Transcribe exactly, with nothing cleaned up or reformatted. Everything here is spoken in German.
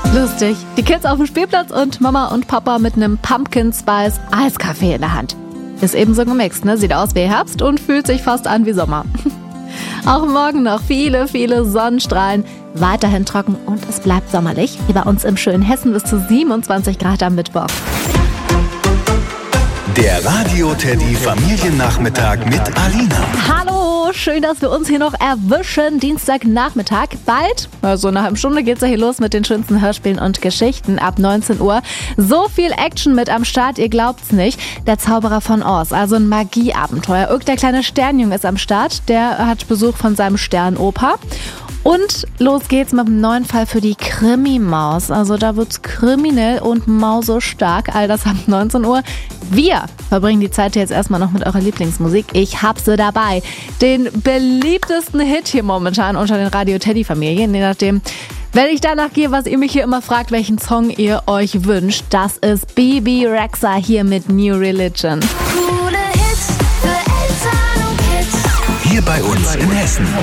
Lustig. Die Kids auf dem Spielplatz und Mama und Papa mit einem Pumpkin Spice Eiskaffee in der Hand. Ist eben so gemixt, ne? Sieht aus wie Herbst und fühlt sich fast an wie Sommer. Auch morgen noch viele, viele Sonnenstrahlen. Weiterhin trocken und es bleibt sommerlich. Hier bei uns im schönen Hessen bis zu siebenundzwanzig Grad am Mittwoch. Der Radio-Teddy Familiennachmittag mit Alina. Hallo, schön, dass wir uns hier noch erwischen. Dienstagnachmittag. Bald, also in einer halben Stunde, geht's ja hier los mit den schönsten Hörspielen und Geschichten ab neunzehn Uhr. So viel Action mit am Start, ihr glaubt's nicht. Der Zauberer von Oz, also ein Magieabenteuer. Irk, der kleine Sternjunge, ist am Start. Der hat Besuch von seinem Sternopa. Und los geht's mit einem neuen Fall für die Krimi-Maus. Also da wird's kriminell und mausestark. All das ab neunzehn Uhr. Wir verbringen die Zeit jetzt erstmal noch mit eurer Lieblingsmusik. Ich hab sie dabei. Den beliebtesten Hit hier momentan unter den Radio-Teddy-Familien. Je nachdem, wenn ich danach gehe, was ihr mich hier immer fragt, welchen Song ihr euch wünscht. Das ist Bebe Rexha hier mit New Religion. Coole Hits für Eltern und Kids. Hier bei uns in Hessen.